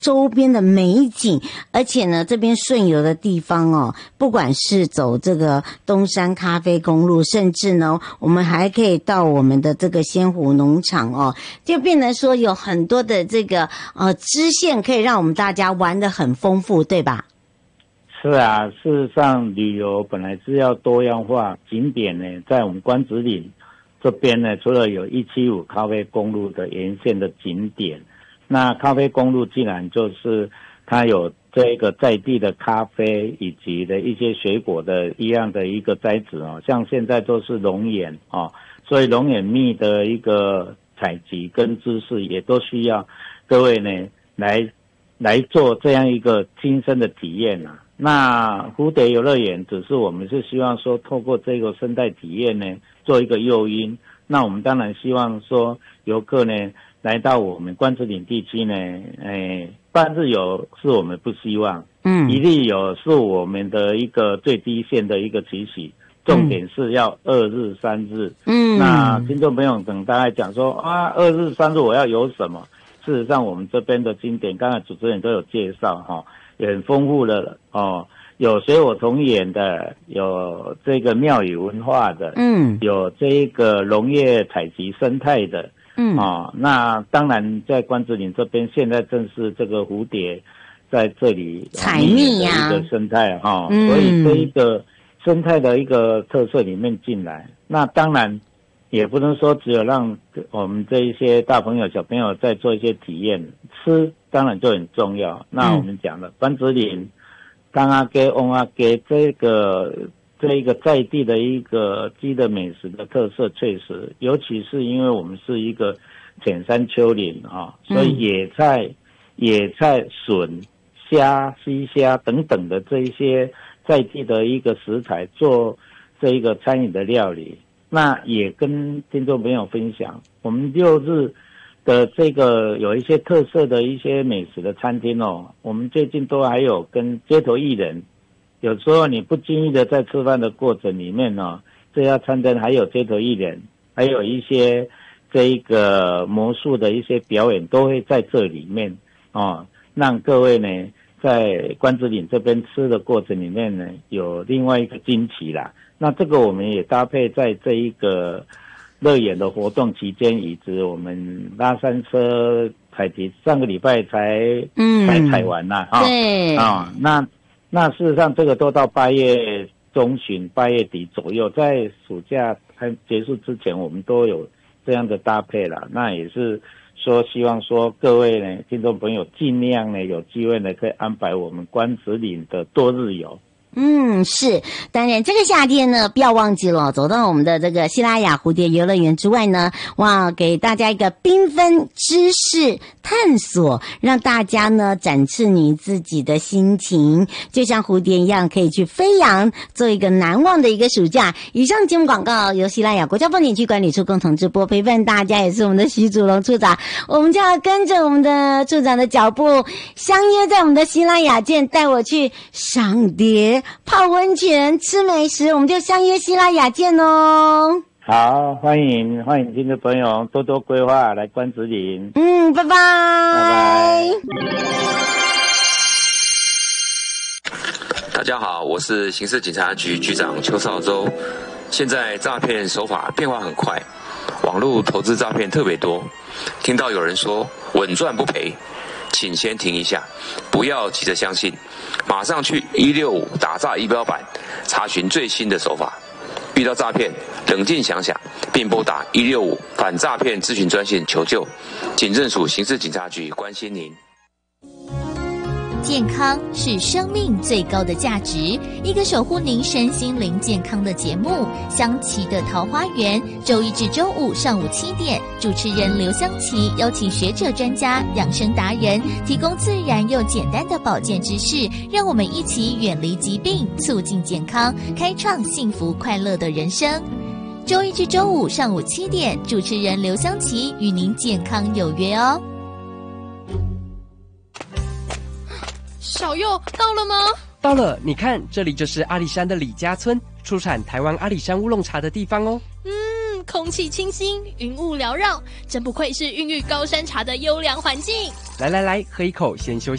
周边的美景，而且呢，这边顺游的地方哦，不管是走这个东山咖啡公路，甚至呢，我们还可以到我们的这个仙湖农场哦，就变成说有很多的这个支线可以让我们大家玩得很丰富，对吧？ 是啊，事实上旅游本来是要多样化，景点呢，在我们关子岭这边呢，除了有175咖啡公路的沿线的景点。那咖啡公路既然就是它有这个在地的咖啡以及的一些水果的一样的一个栽植哦，像现在都是龙眼哦，所以龙眼蜜的一个采集跟知识也都需要各位呢来做这样一个亲身的体验啊。那蝴蝶游乐园只是我们是希望说透过这个生态体验呢做一个诱因，那我们当然希望说游客呢来到我们关子岭地区呢，半日游是我们不希望，一日游是我们的一个最低线的一个期许，重点是要2日3日。那听众朋友等大概讲说啊，2日3日我要游什么？事实上我们这边的经典，刚才主持人都有介绍哈，也很丰富的哦，有水火同源的，有这个庙宇文化的，有这个农业采集生态的。那当然在关子岭这边现在正是这个蝴蝶在这里采蜜呀的一个生态所以这一个生态的一个特色里面进来，那当然也不能说只有让我们这一些大朋友小朋友在做一些体验，吃当然就很重要。那我们讲了关子岭干阿给翁阿给这一个在地的一个鸡的美食的特色，确实，尤其是因为我们是一个浅山丘陵所以野菜、笋、虾、西虾等等的这一些在地的一个食材做这一个餐饮的料理，那也跟听众朋友分享，我们6日的这个有一些特色的一些美食的餐厅我们最近都还有跟街头艺人。有时候你不经意的在吃饭的过程里面这家餐厅还有街头艺人，还有一些这一个魔术的一些表演都会在这里面让各位呢在关子岭这边吃的过程里面呢有另外一个惊奇啦。那这个我们也搭配在这一个乐园的活动期间，以及我们拉山车采集上个礼拜才采完啦对那事实上这个都到8月中旬8月底左右，在暑假还结束之前我们都有这样的搭配啦。那也是说希望说各位呢听众朋友尽量呢有机会呢可以安排我们关子岭的多日游。 是，当然这个夏天呢，不要忘记了走到我们的这个西拉雅蝴蝶游乐园之外呢，给大家一个缤纷知识探索，让大家呢展示你自己的心情，就像蝴蝶一样，可以去飞扬，做一个难忘的一个暑假。以上节目广告由西拉雅国家风景区管理处共同直播，陪伴大家也是我们的徐祖龙处长，我们就要跟着我们的处长的脚步，相约在我们的西拉雅见，带我去赏蝶。泡温泉吃美食，我们就相约西拉雅见哦。 好，欢迎听众朋友多多规划来关子岭。 拜拜。 大家好，我是刑事警察局局长邱少洲。现在诈骗手法变化很快，网络投资诈骗特别多，听到有人说稳赚不赔，请先停一下，不要急着相信，马上去165打诈仪表板查询最新的手法。遇到诈骗，冷静想想，并拨打165反诈骗咨询专线求救。警政署刑事警察局关心您。 健康是生命最高的价值，一个守护您身心灵健康的节目。香琪的桃花源，周一至周五上午7点，主持人刘香琪邀请学者专家、养生达人，提供自然又简单的保健知识，让我们一起远离疾病，促进健康，开创幸福快乐的人生。周一至周五上午7点，主持人刘香琪与您健康有约哦。 小佑到了吗？ 到了，你看，这里就是阿里山的李家村，出产台湾阿里山乌龙茶的地方哦。 空气清新，云雾缭绕，真不愧是孕育高山茶的优良环境。 来，喝一口，先休息。